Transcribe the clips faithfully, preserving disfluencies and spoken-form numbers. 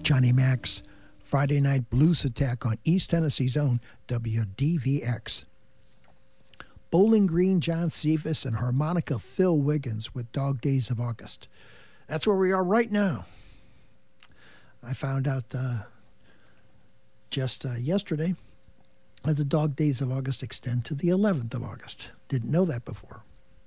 Johnny Mac's Friday Night Blues Attack on East Tennessee's own W D V X. Bowling Green John Cephas and harmonica Phil Wiggins with Dog Days of August. That's where we are right now. I found out uh, just uh, yesterday that the Dog Days of August extend to the eleventh of August. Didn't know that before.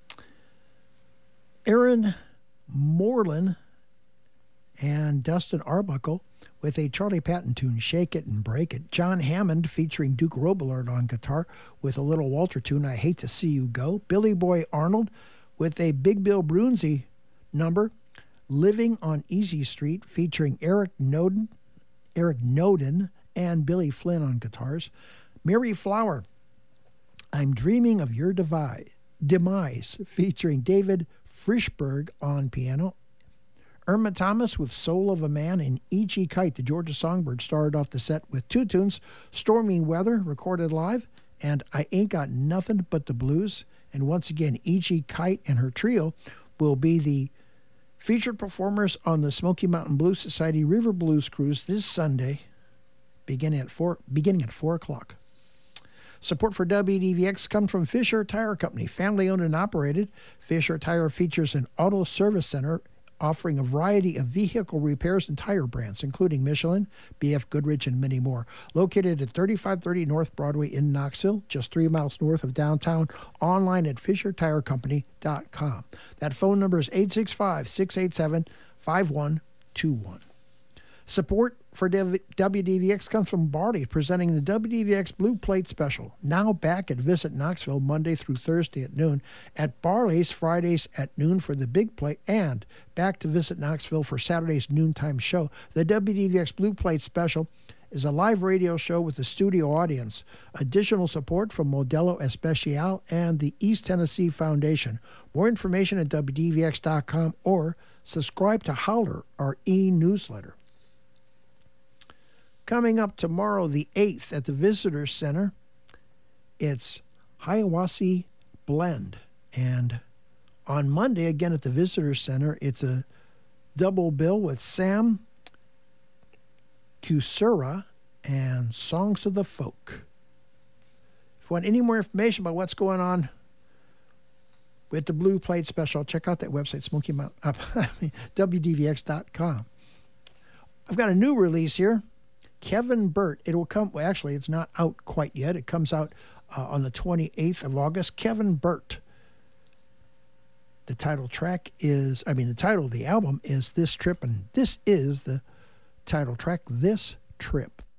Aaron Moreland and Dustin Arbuckle with a Charlie Patton tune, Shake It and Break It. John Hammond featuring Duke Robillard on guitar with a little Walter tune, I Hate to See You Go. Billy Boy Arnold with a Big Bill Brunsey number, Living on Easy Street, featuring Eric Noden, Eric Noden and Billy Flynn on guitars. Mary Flower, I'm Dreaming of Your Devi- Demise, featuring David Frischberg on piano. Irma Thomas with Soul of a Man, and E G. Kite, the Georgia Songbird, started off the set with two tunes, Stormy Weather, recorded live, and I Ain't Got Nothing But the Blues. And once again, E G. Kite and her trio will be the featured performers on the Smoky Mountain Blues Society River Blues Cruise this Sunday, beginning at four, beginning at four o'clock. Support for W D V X comes from Fisher Tire Company, family-owned and operated. Fisher Tire features an auto service center offering a variety of vehicle repairs and tire brands, including Michelin, B F Goodrich, and many more. Located at thirty-five thirty North Broadway in Knoxville, just three miles north of downtown, online at fisher tire company dot com. That phone number is eight six five, six eight seven, five one two one. Support for W D V X comes from Barley, presenting the W D V X Blue Plate Special. Now back at Visit Knoxville Monday through Thursday at noon, at Barley's Fridays at noon for the Big Plate, and back to Visit Knoxville for Saturday's noontime show. The W D V X Blue Plate Special is a live radio show with a studio audience. Additional support from Modelo Especial and the East Tennessee Foundation. More information at W D V X dot com or subscribe to Howler, our e-newsletter. Coming up tomorrow, the eighth, at the Visitor Center, it's Hiawassee Blend. And on Monday, again at the Visitor Center, it's a double bill with Sam Kusura and Songs of the Folk. If you want any more information about what's going on with the Blue Plate Special, check out that website, Smoky Mountain, uh, W D V X dot com. I've got a new release here. Kevin Burt. It will come, well, actually, it's not out quite yet. It comes out uh, on the twenty-eighth of August. Kevin Burt. The title track is, I mean, the title of the album is This Trip, and this is the title track, This Trip.